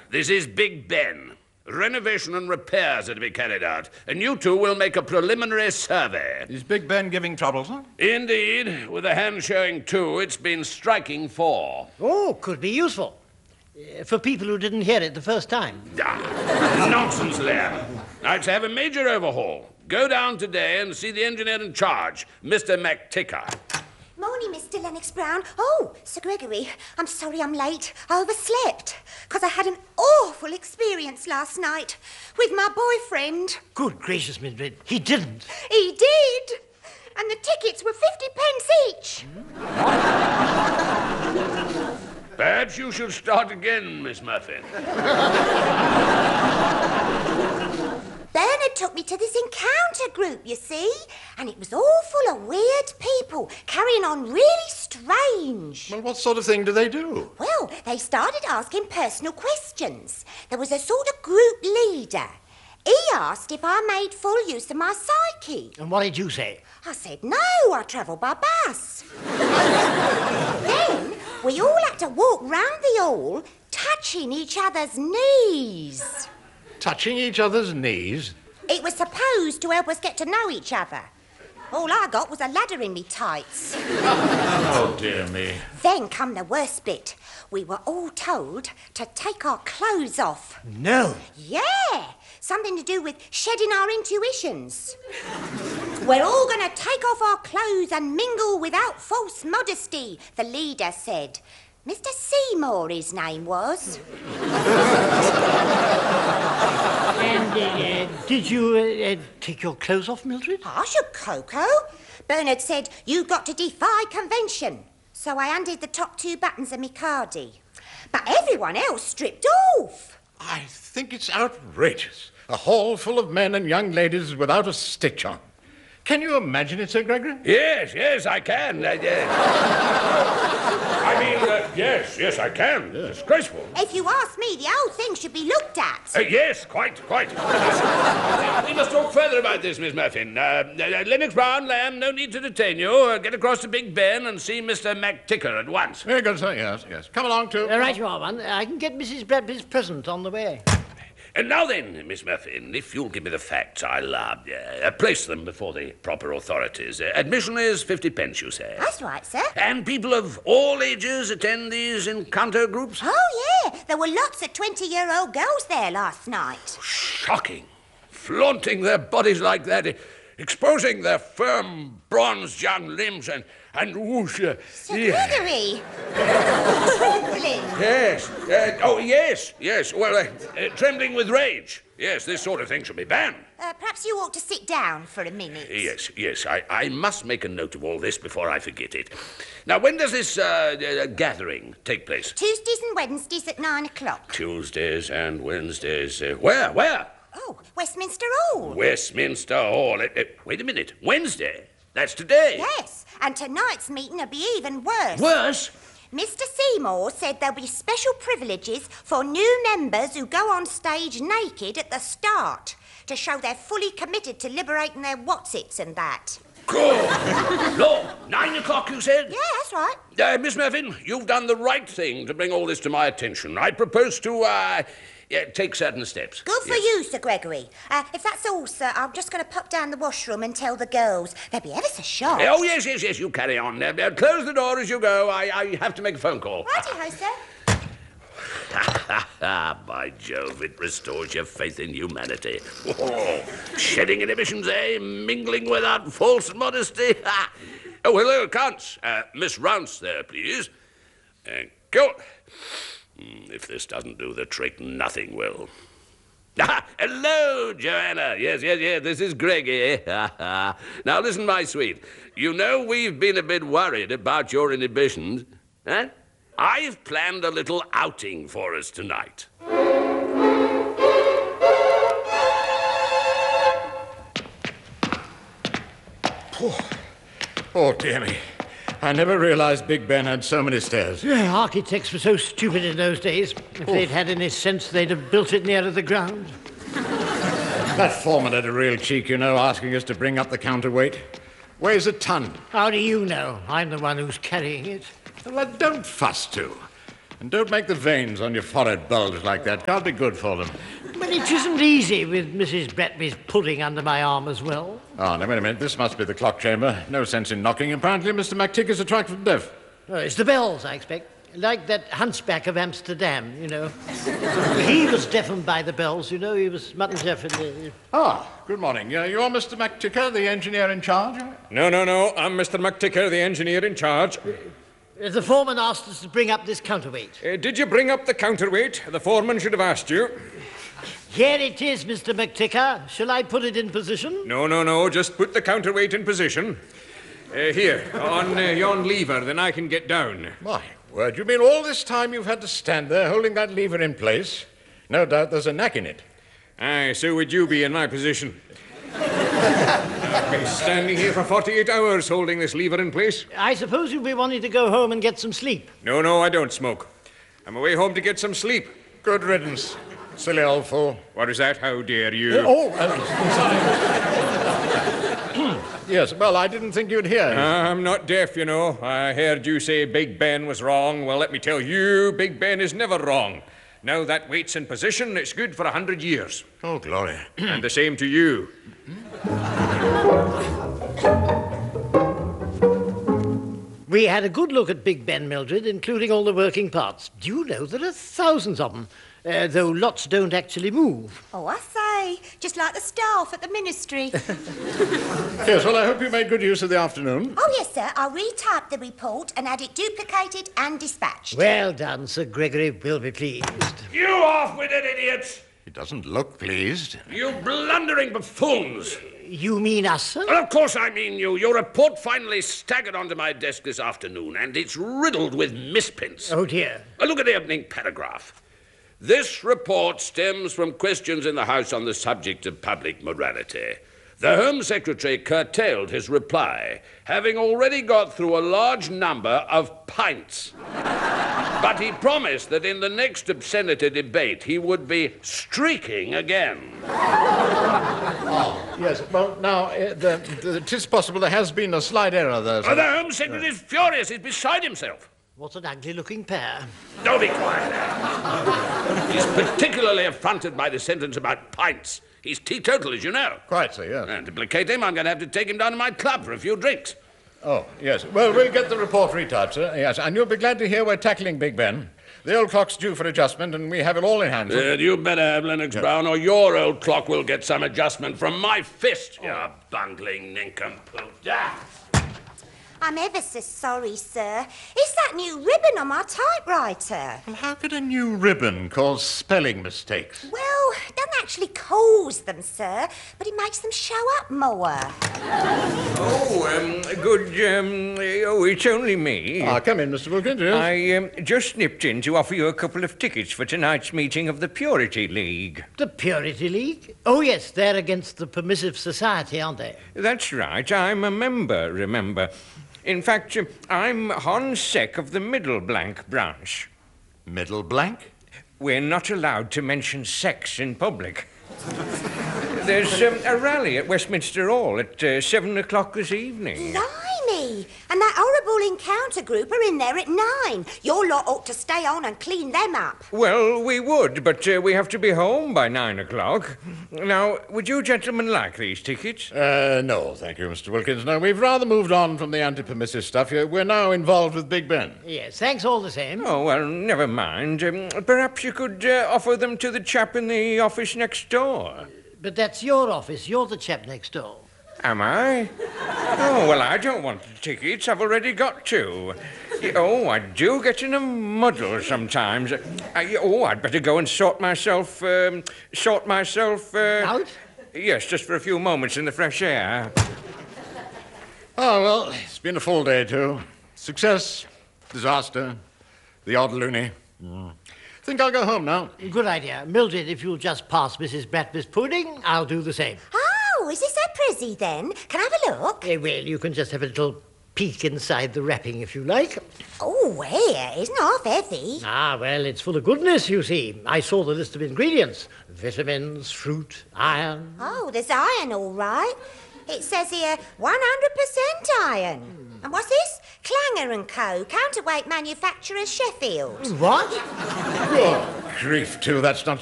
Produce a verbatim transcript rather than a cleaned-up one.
this is Big Ben. Renovation and repairs are to be carried out, and you two will make a preliminary survey. Is Big Ben giving trouble, sir? Indeed. With a hand showing two, it's been striking four. Oh, could be useful. Uh, for people who didn't hear it the first time. Ah, nonsense, Lem. Now, to have a major overhaul. Go down today and see the engineer in charge, Mister McTicker. Morning, Mister Lennox Brown. Oh, Sir Gregory, I'm sorry I'm late. I overslept, because I had an awful experience last night with my boyfriend. Good gracious, Mildred, he didn't. He did. And the tickets were fifty pence each. Perhaps you should start again, Miss Muffin. Bernard took me to this encounter group, you see, and it was all full of weird people carrying on really strange. Well, what sort of thing do they do? Well, they started asking personal questions. There was a sort of group leader. He asked if I made full use of my psyche. And what did you say? I said, no, I travel by bus. Then we all had to walk round the hall, touching each other's knees. Touching each other's knees? It was supposed to help us get to know each other. All I got was a ladder in me tights. Oh, dear me. Then come the worst bit. We were all told to take our clothes off. No. Yeah, something to do with shedding our intuitions. We're all going to take off our clothes and mingle without false modesty, the leader said. Mister Seymour, his name was. And uh, did you uh, uh, take your clothes off, Mildred? I should, Coco. Bernard said, you've got to defy convention. So I undid the top two buttons of me cardie. But everyone else stripped off. I think it's outrageous. A hall full of men and young ladies without a stitch on. Can you imagine it, Sir Gregory? Yes, yes, I can. Uh, uh, I mean, uh, yes, yes, I can. Disgraceful. If you ask me, the whole thing should be looked at. Uh, yes, quite, quite. We must talk further about this, Miss Muffin. Uh, uh, Lennox Brown, Lamb, no need to detain you. Uh, get across to Big Ben and see Mister McTicker at once. Very good, sir. Yes, yes. Come along, too. Uh, right you are, man. I can get Missus Bradbury's present on the way. And now then, Miss Muffin, if you'll give me the facts, I'll uh, uh, place them before the proper authorities. Uh, admission is fifty pence, you say? That's right, sir. And people of all ages attend these encounter groups? Oh, yeah. There were lots of twenty-year-old girls there last night. Shocking. Flaunting their bodies like that, exposing their firm, bronzed young limbs and, and whoosh. Uh, Sir yeah. Gregory. Trembling. Yes. Uh, oh, yes, yes. Well, uh, uh, trembling with rage. Yes, this sort of thing should be banned. Uh, perhaps you ought to sit down for a minute. Yes, yes. I, I must make a note of all this before I forget it. Now, when does this uh, uh, gathering take place? Tuesdays and Wednesdays at nine o'clock. Tuesdays and Wednesdays. Uh, where? Where? Oh, Westminster Hall. Westminster Hall. Uh, uh, wait a minute. Wednesday? That's today. Yes, and tonight's meeting will be even worse. Worse? Mister Seymour said there'll be special privileges for new members who go on stage naked at the start to show they're fully committed to liberating their whatsits and that. Good. Lord, nine o'clock, you said? Yeah, that's right. Uh, Miss Mervyn, you've done the right thing to bring all this to my attention. I propose to, uh, yeah, take certain steps. Good for yes. you, Sir Gregory. Uh, if that's all, sir, I'm just going to pop down the washroom and tell the girls. They'll be ever so shocked. Oh, yes, yes, yes, you carry on. Uh, uh, close the door as you go. I, I have to make a phone call. Righty-ho, sir. By Jove, it restores your faith in humanity. Oh, shedding inhibitions, eh? Mingling without false modesty. Oh, hello, Counts. Uh, Miss Rounce there, please. Thank you. Mm, if this doesn't do the trick, nothing will. Ah, hello, Joanna. Yes, yes, yes, this is Greggy. Now, listen, my sweet. You know we've been a bit worried about your inhibitions. Huh? I've planned a little outing for us tonight. Oh, oh, dear me. I never realized Big Ben had so many stairs. Yeah, architects were so stupid in those days. If Oof. they'd had any sense, they'd have built it nearer the ground. That foreman had a real cheek, you know, asking us to bring up the counterweight. Weighs a ton. How do you know? I'm the one who's carrying it. Well, don't fuss, too. And don't make the veins on your forehead bulge like that. Can't be good for them. But it isn't easy with Missus Bratby's pudding under my arm as well. Oh, now, wait a minute. This must be the clock chamber. No sense in knocking. Apparently, Mister McTick is a trifle deaf. Oh, it's the bells, I expect. Like that hunchback of Amsterdam, you know. He was deafened by the bells, you know. He was mutton deaf in the... Ah, good morning. Uh, you're Mister McTicker, the engineer in charge? No, no, no. I'm Mister McTicker, the engineer in charge. Uh, the foreman asked us to bring up this counterweight. Uh, did you bring up the counterweight? The foreman should have asked you. Here it is, Mister McTicker. Shall I put it in position? No, no, no. Just put the counterweight in position. Uh, here, on uh, yon lever, then I can get down. My word, you mean all this time you've had to stand there holding that lever in place? No doubt there's a knack in it. Aye, so would you be in my position. I've been standing here for forty-eight hours holding this lever in place. I suppose you'll be wanting to go home and get some sleep. No, no, I don't smoke. I'm away home to get some sleep. Good riddance. Silly old fool. What is that? How dare you? Oh, uh, sorry. Yes, well, I didn't think you'd hear. I'm not deaf, you know. I heard you say Big Ben was wrong. Well, let me tell you, Big Ben is never wrong. Now that weight's in position, it's good for a hundred years. Oh, glory. And the same to you. We had a good look at Big Ben, Mildred, including all the working parts. Do you know there are thousands of them, uh, though lots don't actually move? Oh, I say, just like the staff at the ministry. Yes, well, I hope you made good use of the afternoon. Oh, yes, sir. I retyped the report and had it duplicated and dispatched. Well done, Sir Gregory will be pleased. You off with it, idiots! He doesn't look pleased. You blundering buffoons! You mean us, sir? Well, of course I mean you. Your report finally staggered onto my desk this afternoon, and it's riddled with misprints. Oh, dear. Uh, Look at the opening paragraph. This report stems from questions in the House on the subject of public morality. The Home Secretary curtailed his reply, having already got through a large number of pints. But he promised that in the next obscenity debate he would be streaking again. Oh, yes, well, now, uh, the, the, it is possible there has been a slight error there. Oh, the Home Secretary is furious. He's beside himself. What an ugly-looking pair. Don't be quiet now. He's particularly affronted by the sentence about pints. He's teetotal, as you know. Quite so, yes. And to placate him, I'm going to have to take him down to my club for a few drinks. Oh, yes. Well, we'll get the report retyped, sir. Yes, and you'll be glad to hear we're tackling Big Ben. The old clock's due for adjustment, and we have it all in hand. Uh, you better have Lennox Brown, or your old clock will get some adjustment from my fist, you bungling nincompoop. Ah. I'm ever so sorry, sir. It's that new ribbon on my typewriter. Well, how could a new ribbon cause spelling mistakes? Well, it doesn't actually cause them, sir, but it makes them show up more. Oh, um, good, um, oh, it's only me. Ah, come in, Mister Wilkins, yes? I um, just nipped in to offer you a couple of tickets for tonight's meeting of the Purity League. The Purity League? Oh, yes, they're against the Permissive Society, aren't they? That's right. I'm a member, remember. In fact, um, I'm Hon Sec of the Middle Blank branch. Middle blank? We're not allowed to mention sex in public. There's um, a rally at Westminster Hall at uh, seven o'clock this evening. Blimey! And that horrible encounter group are in there at nine. Your lot ought to stay on and clean them up. Well, we would, but uh, we have to be home by nine o'clock. Now, would you gentlemen like these tickets? Uh, no, thank you, Mister Wilkins. No, we've rather moved on from the anti-permissive stuff. We're now involved with Big Ben. Yes, thanks all the same. Oh, well, never mind. Um, perhaps you could uh, offer them to the chap in the office next door. But that's your office. You're the chap next door. Am I? Oh, well, I don't want the tickets. I've already got two. Oh, I do get in a muddle sometimes. I, oh, I'd better go and sort myself, um, sort myself... Uh, Out? Yes, just for a few moments in the fresh air. Oh, well, it's been a full day, too. Success, disaster, the odd loony. Mm. Think I'll go home now. Good idea. Mildred, if you'll just pass Missus Bratby's pudding, I'll do the same. Oh, is this a prizzy then? Can I have a look? Eh, well, you can just have a little peek inside the wrapping if you like. Oh, where? Isn't half heavy. Ah, well, it's full of goodness, you see. I saw the list of ingredients. Vitamins, fruit, iron. Oh, there's iron, all right. It says here one hundred percent iron. Mm. And what's this? Clanger and Co. Counterweight manufacturers, Sheffield. What? Good grief, too. That's not